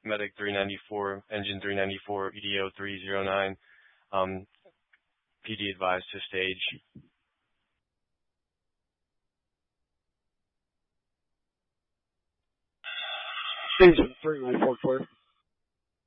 Medic 394, Engine 394, EDO 309. PD advised to stage. Stage 394 clear.